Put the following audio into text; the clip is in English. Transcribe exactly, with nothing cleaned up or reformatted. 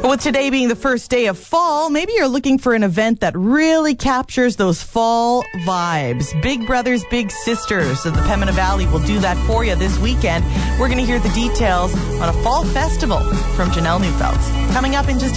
With today being the first day of fall, maybe you're looking for an event that really captures those fall vibes. Big Brothers Big Sisters of the Pembina Valley will do that for you this weekend. We're going to hear the details on a fall festival from Janelle Neufeld. Coming up in just a